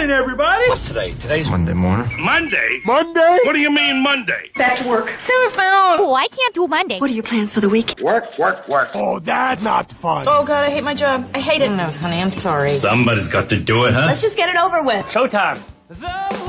morning, everybody. What's today? Today's Monday morning. Monday? Monday? What do you mean Monday? Back to work. Too soon. Oh, I can't do Monday. What are your plans for the week? Work. Oh, that's not fun. Oh, God, I hate my job. I hate it. No, honey, I'm sorry. Somebody's got to do it, huh? Let's just get it over with. Showtime.